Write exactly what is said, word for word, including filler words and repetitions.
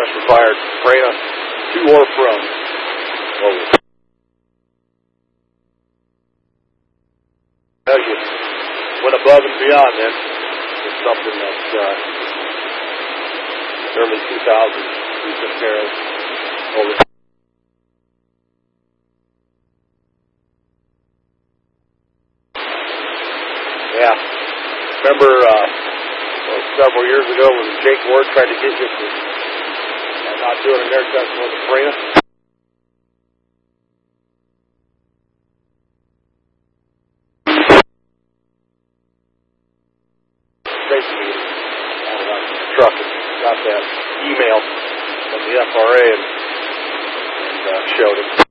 request for fire, Frena, to or from. Over. You went above and beyond then. It's something that uh, early two thousands we took care of. Over. Yeah. Remember uh, well, several years ago when Jake Ward tried to get you for uh, not doing an air test with the Frena? Basically, out of the truck and got that email from the F R A and, and uh, showed him.